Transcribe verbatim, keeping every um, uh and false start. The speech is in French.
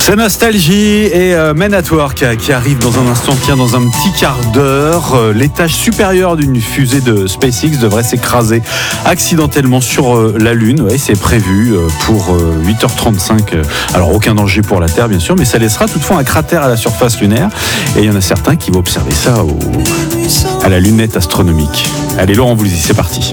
C'est Nostalgie et euh, Men at Work euh, qui arrive dans un instant, tiens, dans un petit quart d'heure. Euh, l'étage supérieur d'une fusée de SpaceX devrait s'écraser accidentellement sur euh, la Lune. Ouais, c'est prévu euh, pour euh, huit heures trente-cinq. Euh, alors, aucun danger pour la Terre, bien sûr, mais ça laissera toutefois un cratère à la surface lunaire. Et il y en a certains qui vont observer ça au, à la lunette astronomique. Allez, Laurent, vous le dites, c'est parti.